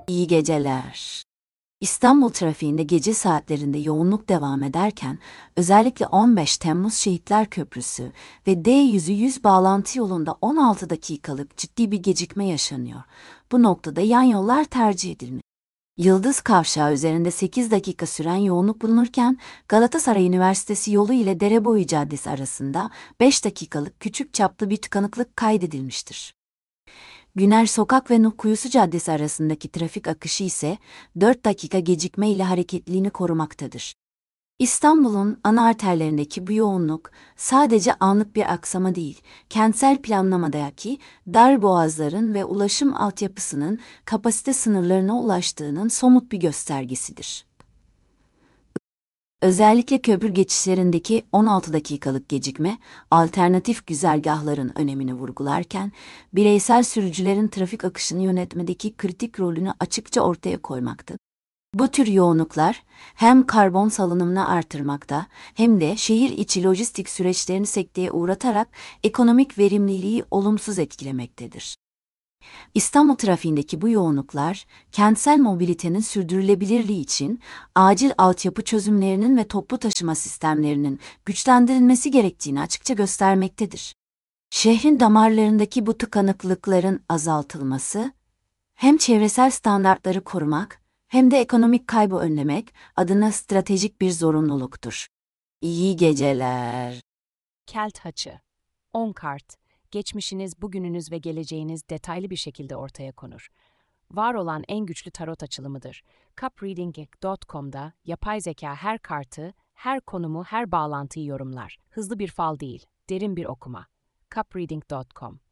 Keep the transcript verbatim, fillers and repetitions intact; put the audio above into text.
İyi geceler. İstanbul trafiğinde gece saatlerinde yoğunluk devam ederken, özellikle on beş Temmuz Şehitler Köprüsü ve D yüz yüz bağlantı yolunda on altı dakikalık ciddi bir gecikme yaşanıyor. Bu noktada yan yollar tercih edilmiş. Yıldız Kavşağı üzerinde sekiz dakika süren yoğunluk bulunurken, Galatasaray Üniversitesi yolu ile Dereboyu Caddesi arasında beş dakikalık küçük çaplı bir tıkanıklık kaydedilmiştir. Güner Sokak ve Nuh Kuyusu Caddesi arasındaki trafik akışı ise dört dakika gecikme ile hareketliliğini korumaktadır. İstanbul'un ana arterlerindeki bu yoğunluk sadece anlık bir aksama değil, kentsel planlamadaki dar boğazların ve ulaşım altyapısının kapasite sınırlarına ulaştığının somut bir göstergesidir. Özellikle köprü geçişlerindeki on altı dakikalık gecikme, alternatif güzergahların önemini vurgularken, bireysel sürücülerin trafik akışını yönetmedeki kritik rolünü açıkça ortaya koymaktadır. Bu tür yoğunluklar, hem karbon salınımını artırmakta, hem de şehir içi lojistik süreçlerini sekteye uğratarak ekonomik verimliliği olumsuz etkilemektedir. İstanbul trafiğindeki bu yoğunluklar, kentsel mobilitenin sürdürülebilirliği için acil altyapı çözümlerinin ve toplu taşıma sistemlerinin güçlendirilmesi gerektiğini açıkça göstermektedir. Şehrin damarlarındaki bu tıkanıklıkların azaltılması, hem çevresel standartları korumak, hem de ekonomik kaybı önlemek adına stratejik bir zorunluluktur. İyi geceler. Kelt Haçı. on kart. Geçmişiniz, bugününüz ve geleceğiniz detaylı bir şekilde ortaya konur. Var olan en güçlü tarot açılımıdır. cup reading nokta com'da yapay zeka her kartı, her konumu, her bağlantıyı yorumlar. Hızlı bir fal değil, derin bir okuma. cup reading nokta com